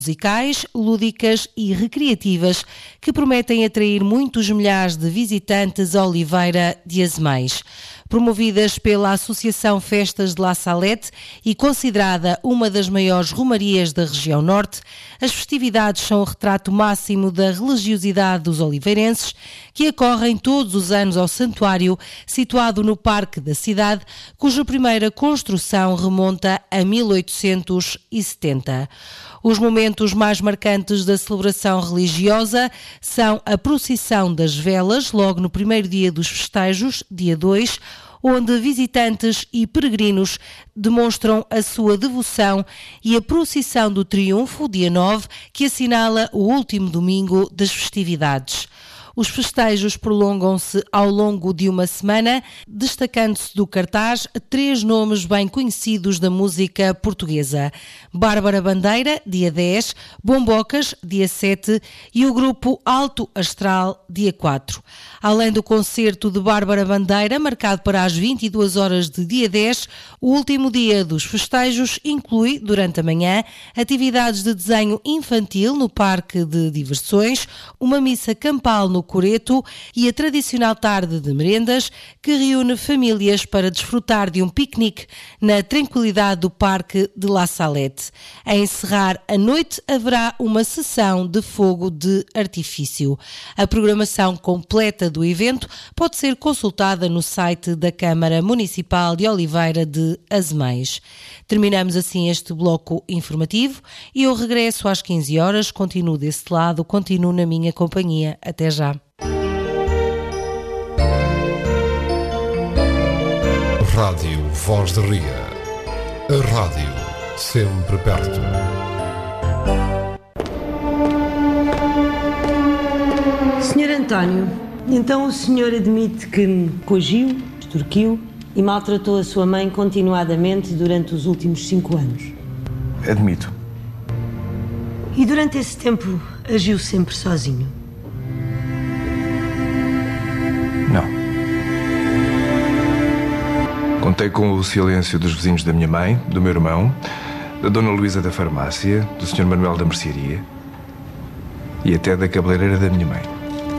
musicais, lúdicas e recreativas que prometem atrair muitos milhares de visitantes a Oliveira de Azemais. Promovidas pela Associação Festas de La Salette e considerada uma das maiores romarias da região norte, as festividades são o retrato máximo da religiosidade dos oliveirenses, que acorrem todos os anos ao santuário situado no Parque da cidade, cuja primeira construção remonta a 1870. Os momentos mais marcantes da celebração religiosa são a procissão das velas, logo no primeiro dia dos festejos, dia 2, onde visitantes e peregrinos demonstram a sua devoção, e a procissão do Triunfo, dia 9, que assinala o último domingo das festividades. Os festejos prolongam-se ao longo de uma semana, destacando-se do cartaz 3 nomes bem conhecidos da música portuguesa: Bárbara Bandeira, dia 10, Bombocas, dia 7 e o grupo Alto Astral, dia 4. Além do concerto de Bárbara Bandeira, marcado para as 22 horas de dia 10, o último dia dos festejos inclui, durante a manhã, atividades de desenho infantil no Parque de Diversões, uma missa campal no Coreto e a tradicional tarde de merendas que reúne famílias para desfrutar de um piquenique na tranquilidade do Parque de La Salette. A encerrar a noite haverá uma sessão de fogo de artifício. A programação completa do evento pode ser consultada no site da Câmara Municipal de Oliveira de Azemais. Terminamos assim este bloco informativo e eu regresso às 15 horas, continuo desse lado, continuo na minha companhia. Até já. Rádio Voz de Ria. A rádio sempre perto. Senhor António, então o senhor admite que me coagiu, extorquiu e maltratou a sua mãe continuadamente durante os últimos 5 anos? Admito. E durante esse tempo agiu sempre sozinho? Não. Contei com o silêncio dos vizinhos da minha mãe, do meu irmão, da Dona Luísa da farmácia, do Sr. Manuel da mercearia e até da cabeleireira da minha mãe.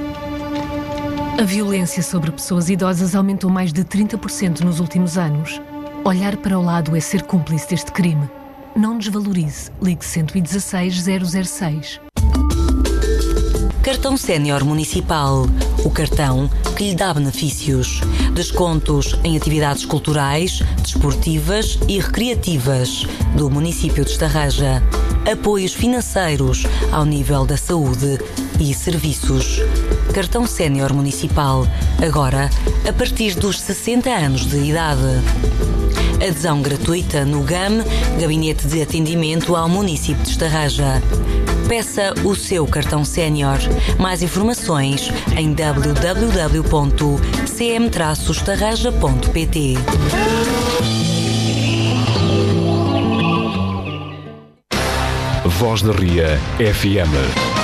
A violência sobre pessoas idosas aumentou mais de 30% nos últimos anos. Olhar para o lado é ser cúmplice deste crime. Não desvalorize. Ligue 116 006. Cartão Sénior Municipal. O cartão que lhe dá benefícios. Descontos em atividades culturais, desportivas e recreativas do município de Estarreja. Apoios financeiros ao nível da saúde e serviços. Cartão Sénior Municipal. Agora, a partir dos 60 anos de idade. Adesão gratuita no GAM, Gabinete de Atendimento ao Município de Estarreja. Peça o seu cartão sénior. Mais informações em www.cm-estarreja.pt. Voz de Ria FM.